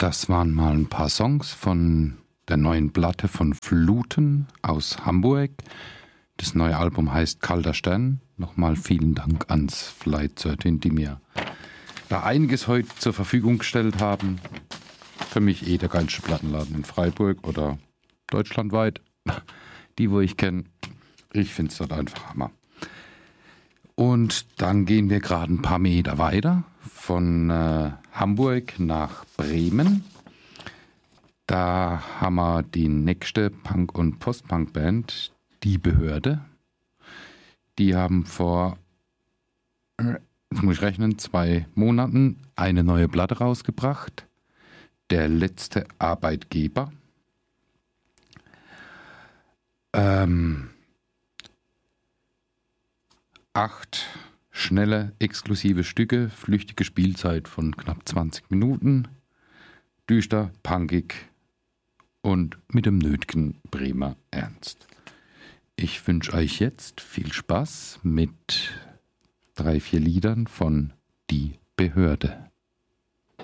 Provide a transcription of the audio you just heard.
Das waren mal ein paar Songs von der neuen Platte von Fluten aus Hamburg. Das neue Album heißt Kalter Stern. Nochmal vielen Dank ans Flight 13, die mir da einiges heute zur Verfügung gestellt haben. Für mich der geilste Plattenladen in Freiburg oder deutschlandweit. Die, wo ich kenne. Ich finde es dort einfach Hammer. Und dann gehen wir gerade ein paar Meter weiter von Hamburg nach Bremen. Da haben wir die nächste Punk- und Post-Punk-Band, Die Behörde. Die haben vor, jetzt muss ich rechnen, 2 Monaten eine neue Platte rausgebracht. Der letzte Arbeitgeber. 8 schnelle, exklusive Stücke, flüchtige Spielzeit von knapp 20 Minuten, düster, punkig und mit dem nötigen Bremer Ernst. Ich wünsche euch jetzt viel Spaß mit 3, 4 Liedern von Die Behörde.